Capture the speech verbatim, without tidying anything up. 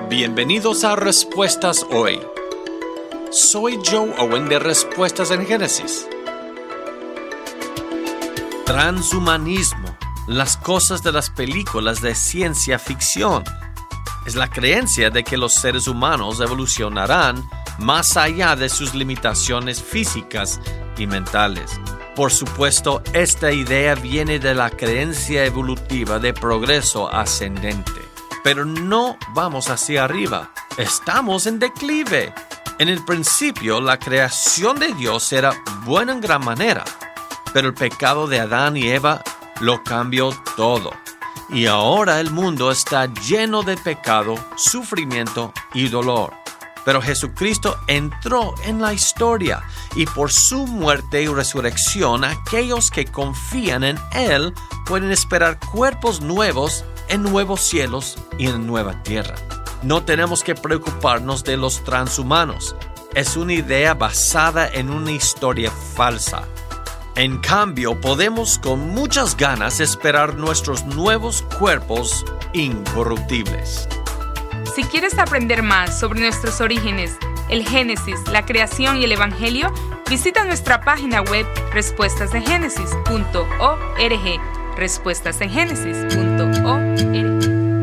Bienvenidos a Respuestas Hoy. Soy Joe Owen de Respuestas en Génesis. Transhumanismo, las cosas de las películas de ciencia ficción. Es la creencia de que los seres humanos evolucionarán más allá de sus limitaciones físicas y mentales. Por supuesto, esta idea viene de la creencia evolutiva de progreso ascendente. Pero no vamos hacia arriba, estamos en declive. En el principio, la creación de Dios era buena en gran manera, pero el pecado de Adán y Eva lo cambió todo. Y ahora el mundo está lleno de pecado, sufrimiento y dolor. Pero Jesucristo entró en la historia y por su muerte y resurrección, aquellos que confían en Él pueden esperar cuerpos nuevos en nuevos cielos y en nueva tierra. No tenemos que preocuparnos de los transhumanos. Es una idea basada en una historia falsa. En cambio, podemos con muchas ganas esperar nuestros nuevos cuerpos incorruptibles. Si quieres aprender más sobre nuestros orígenes, el Génesis, la creación y el Evangelio, visita nuestra página web respuestas de génesis punto org. respuestas en génesis punto org.